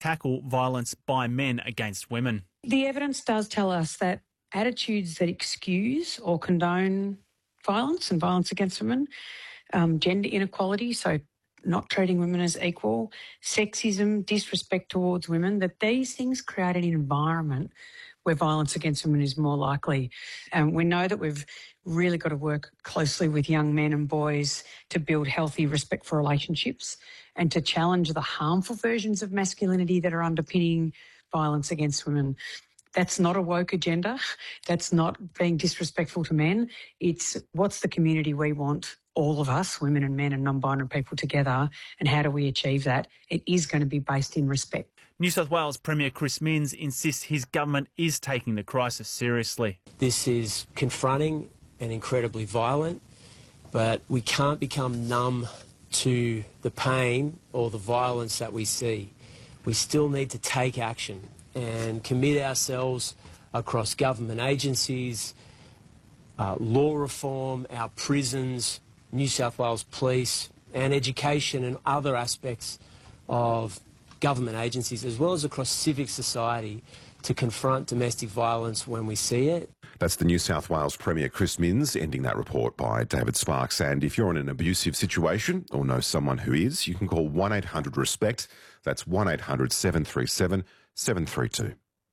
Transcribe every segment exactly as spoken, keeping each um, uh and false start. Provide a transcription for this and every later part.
tackle violence by men against women. The evidence does tell us that attitudes that excuse or condone violence and violence against women, um, gender inequality, so not treating women as equal, sexism, disrespect towards women, that these things create an environment where violence against women is more likely. And we know that we've really got to work closely with young men and boys to build healthy, respectful relationships and to challenge the harmful versions of masculinity that are underpinning violence against women. That's not a woke agenda. That's not being disrespectful to men. It's what's the community we want, all of us, women and men and non-binary people together, and how do we achieve that? It is going to be based in respect. New South Wales Premier Chris Minns insists his government is taking the crisis seriously. This is confronting and incredibly violent, but we can't become numb to the pain or the violence that we see. We still need to take action and commit ourselves across government agencies, uh, law reform, our prisons, New South Wales Police, and education and other aspects of government agencies, as well as across civic society, to confront domestic violence when we see it. That's the New South Wales Premier Chris Minns, ending that report by David Sparks. And if you're in an abusive situation or know someone who is, you can call one eight hundred RESPECT. That's one eight hundred seven three seven seven three two.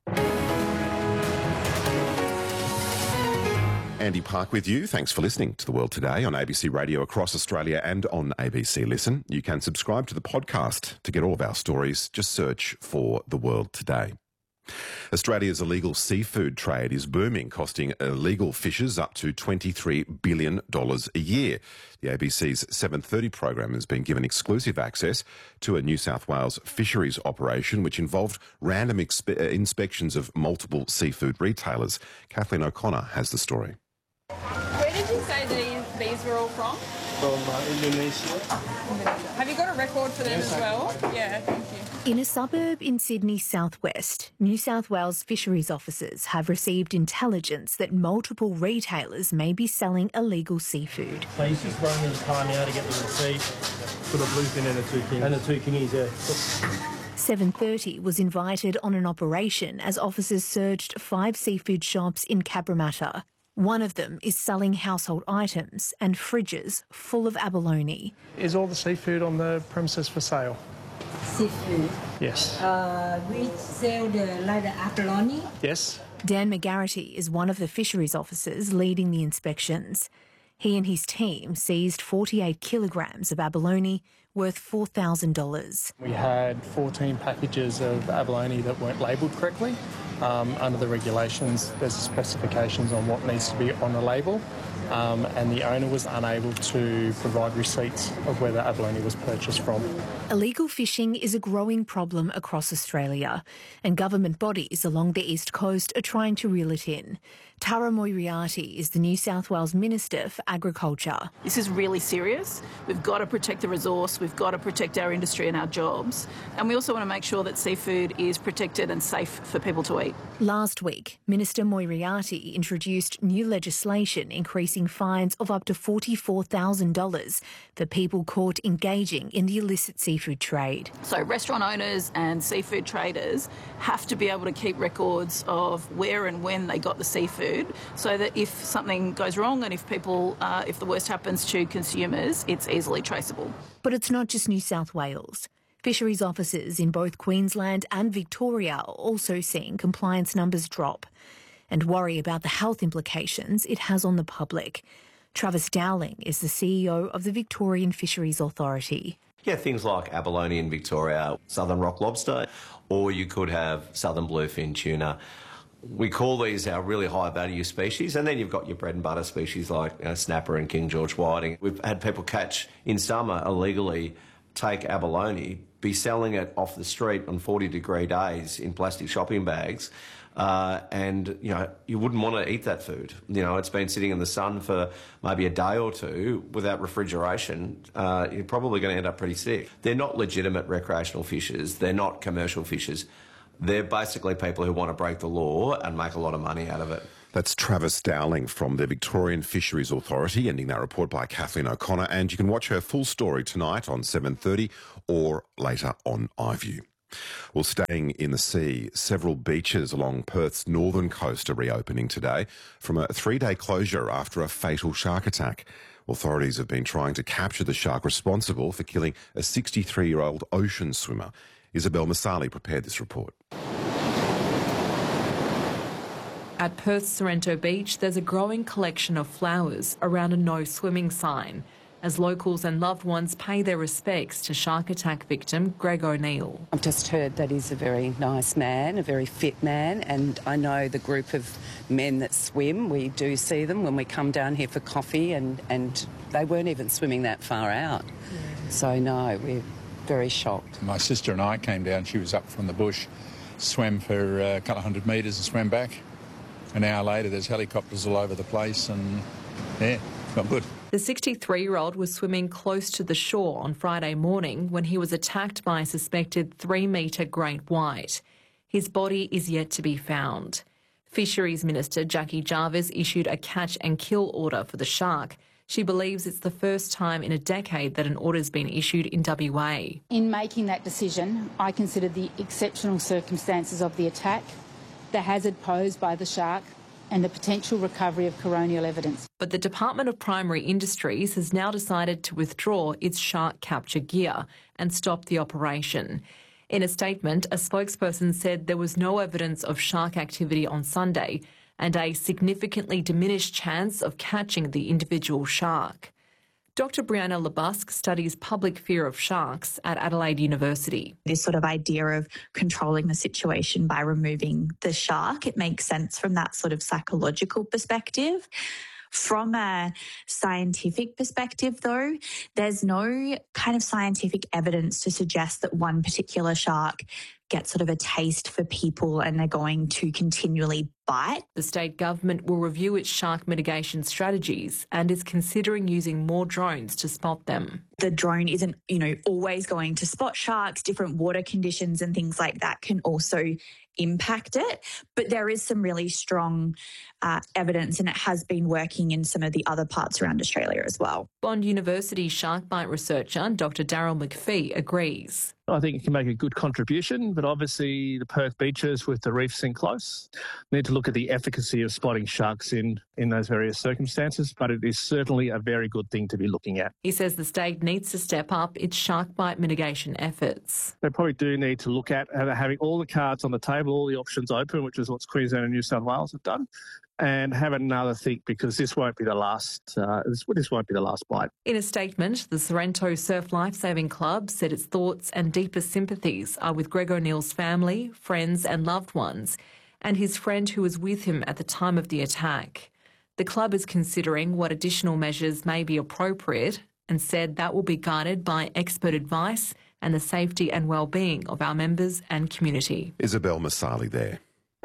Andy Park with you. Thanks for listening to The World Today on A B C Radio across Australia and on A B C Listen. You can subscribe to the podcast to get all of our stories. Just search for The World Today. Australia's illegal seafood trade is booming, costing illegal fishers up to twenty-three billion dollars a year. The A B C's seven thirty program has been given exclusive access to a New South Wales fisheries operation which involved random expe- inspections of multiple seafood retailers. Kathleen O'Connor has the story. Where did you say these, these were all from? From uh, Indonesia. Indonesia. Have you got a record for them Yes, as well? Yeah, thank you. In a suburb in Sydney's southwest, New South Wales fisheries officers have received intelligence that multiple retailers may be selling illegal seafood. So he's just running his car now to get the receipt for the bluefin and the two kings. And the two kingies, yeah. seven thirty was invited on an operation as officers searched five seafood shops in Cabramatta. One of them is selling household items and fridges full of abalone. Is all the seafood on the premises for sale? Seafood. Yes. Uh, we sell the like the abalone. Yes. Dan McGarity is one of the fisheries officers leading the inspections. He and his team seized forty-eight kilograms of abalone worth four thousand dollars. We had fourteen packages of abalone that weren't labelled correctly. Um, under the regulations, there's specifications on what needs to be on the label, um, and the owner was unable to provide receipts of where the abalone was purchased from. Illegal fishing is a growing problem across Australia, and government bodies along the East Coast are trying to reel it in. Tara Moriarty is the New South Wales Minister for Agriculture. This is really serious. We've got to protect the resource, we've got to protect our industry and our jobs, and we also want to make sure that seafood is protected and safe for people to eat. Last week, Minister Moriarty introduced new legislation increasing fines of up to forty-four thousand dollars for people caught engaging in the illicit seafood trade. So restaurant owners and seafood traders have to be able to keep records of where and when they got the seafood, so that if something goes wrong and if people, uh, if the worst happens to consumers, it's easily traceable. But it's not just New South Wales. Fisheries officers in both Queensland and Victoria are also seeing compliance numbers drop and worry about the health implications it has on the public. Travis Dowling is the C E O of the Victorian Fisheries Authority. Yeah, things like abalone in Victoria, southern rock lobster, or you could have southern bluefin tuna. We call these our really high value species, and then you've got your bread and butter species like you know, snapper and King George whiting. We've had people catch in summer illegally, take abalone, be selling it off the street on forty degree days in plastic shopping bags, uh, and you know you wouldn't want to eat that food. You know it's been sitting in the sun for maybe a day or two without refrigeration. Uh, you're probably going to end up pretty sick. They're not legitimate recreational fishers. They're not commercial fishers. They're basically people who want to break the law and make a lot of money out of it. That's Travis Dowling from the Victorian Fisheries Authority, ending that report by Kathleen O'Connor. And you can watch her full story tonight on seven thirty or later on iView. Well, staying in the sea, several beaches along Perth's northern coast are reopening today from a three-day closure after a fatal shark attack. Authorities have been trying to capture the shark responsible for killing a sixty-three-year-old ocean swimmer. Isabel Masali prepared this report. At Perth's Sorrento Beach, there's a growing collection of flowers around a no swimming sign as locals and loved ones pay their respects to shark attack victim Greg O'Neill. I've just heard that he's a very nice man, a very fit man, and I know the group of men that swim. We do see them when we come down here for coffee, and, and they weren't even swimming that far out. Yeah. So, no, we're very shocked. My sister and I came down. She was up from the bush, swam for a couple of hundred metres and swam back. An hour later, there's helicopters all over the place, and, yeah, not good. The sixty-three-year-old was swimming close to the shore on Friday morning when he was attacked by a suspected three-metre great white. His body is yet to be found. Fisheries Minister Jackie Jarvis issued a catch and kill order for the shark. She believes it's the first time in a decade that an order's been issued in W A. In making that decision, I considered the exceptional circumstances of the attack, the hazard posed by the shark, and the potential recovery of coronial evidence. But the Department of Primary Industries has now decided to withdraw its shark capture gear and stop the operation. In a statement, a spokesperson said there was no evidence of shark activity on Sunday and a significantly diminished chance of catching the individual shark. Doctor Brianna Lebusk studies public fear of sharks at Adelaide University. This sort of idea of controlling the situation by removing the shark, it makes sense from that sort of psychological perspective. From a scientific perspective, though, there's no kind of scientific evidence to suggest that one particular shark gets sort of a taste for people and they're going to continually bite. The state government will review its shark mitigation strategies and is considering using more drones to spot them. The drone isn't, you know, always going to spot sharks. Different water conditions and things like that can also impact it. But there is some really strong uh, evidence, and it has been working in some of the other parts around Australia as well. Bond University shark bite researcher Doctor Daryl McPhee agrees. I think it can make a good contribution, but obviously the Perth beaches with the reefs in close need to look at the efficacy of spotting sharks in, in those various circumstances, but it is certainly a very good thing to be looking at. He says the state needs to step up its shark bite mitigation efforts. They probably do need to look at having all the cards on the table, all the options open, which is what Queensland and New South Wales have done, and have another think, because this won't be the last. Uh, this, this won't be the last bite. In a statement, the Sorrento Surf Lifesaving Club said its thoughts and deepest sympathies are with Greg O'Neill's family, friends, and loved ones, and his friend who was with him at the time of the attack. The club is considering what additional measures may be appropriate and said that will be guided by expert advice and the safety and well-being of our members and community. Isabel Masali there.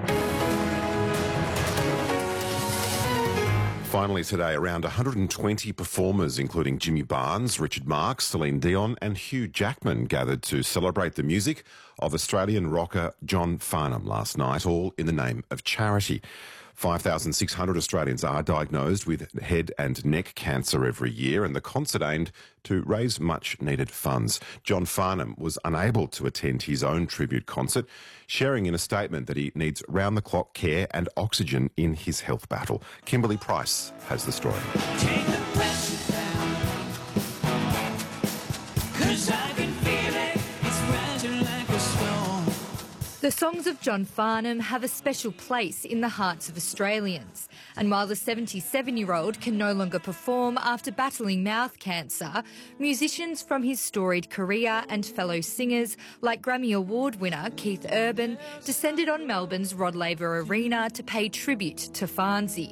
Finally today, around one hundred twenty performers, including Jimmy Barnes, Richard Marx, Celine Dion and Hugh Jackman, gathered to celebrate the music of Australian rocker John Farnham last night, all in the name of charity. five thousand six hundred Australians are diagnosed with head and neck cancer every year, and the concert aimed to raise much-needed funds. John Farnham was unable to attend his own tribute concert, sharing in a statement that he needs round-the-clock care and oxygen in his health battle. Kimberly Price has the story. Take the pressure down, 'cause I can feel it, it's rising like a storm. The songs of John Farnham have a special place in the hearts of Australians. And while the seventy-seven-year-old can no longer perform after battling mouth cancer, musicians from his storied career and fellow singers like Grammy Award winner Keith Urban descended on Melbourne's Rod Laver Arena to pay tribute to Farnsey.